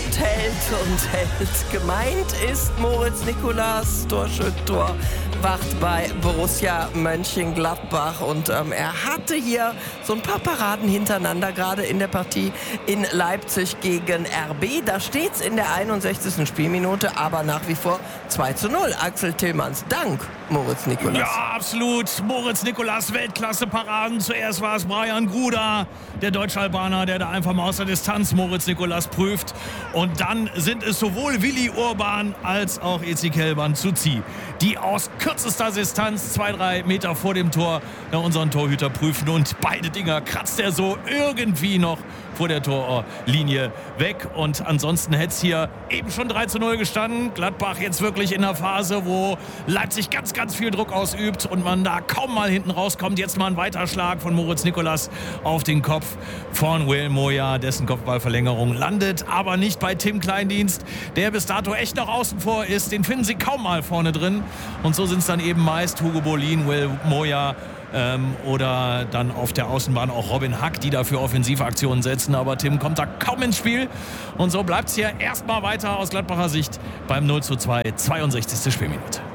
und hält. Gemeint ist Moritz Nicolas, Torschüttor, wacht bei Borussia Mönchengladbach. Und er hatte hier so ein paar Paraden hintereinander, gerade in der Partie in Leipzig gegen RB. Da steht's in der 61. Spielminute, aber nach wie vor 2:0. Axel Tillmanns, dank Moritz Nicolas. Ja, absolut. Moritz Nicolas, Weltklasse-Paraden. Zuerst war es Brian Gruda, der Deutsch-Albaner, der da einfach mal aus der Distanz Moritz Nicolas prüft. Und dann sind es sowohl Willi Urban als auch Ezequiel Banzuzi, die aus kürzester Distanz 2-3 Meter vor dem Tor unseren Torhüter prüfen. Und beide Dinger kratzt er so irgendwie noch vor der Torlinie weg. Und ansonsten hätte es hier eben schon 3:0 gestanden. Gladbach jetzt wirklich in der Phase, wo Leipzig ganz, ganz viel Druck ausübt und man da kaum mal hinten rauskommt. Jetzt mal ein Weiterschlag von Moritz Nicolas auf den Kopf von Will Moya. Dessen Kopfballverlängerung landet aber nicht bei Tim Kleindienst, der bis dato echt noch außen vor ist. Den finden sie kaum mal vorne drin. Und so sind es dann eben meist Hugo Bolin, Will Moya, oder dann auf der Außenbahn auch Robin Hack, die dafür Offensivaktionen setzen. Aber Tim kommt da kaum ins Spiel. Und so bleibt es hier erstmal weiter aus Gladbacher Sicht beim 0:2, 62. Spielminute.